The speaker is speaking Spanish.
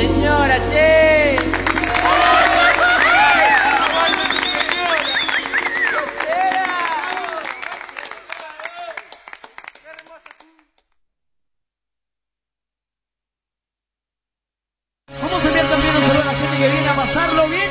señora, che. Vamos a enviar también un saludo a la gente que viene a pasarlo bien.